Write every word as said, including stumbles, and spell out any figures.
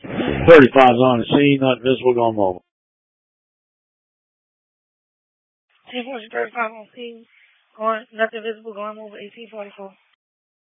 thirty-five's on the scene, not visible, going mobile. ten forty thirty-five on scene, going, nothing visible, going mobile, eighteen forty-four.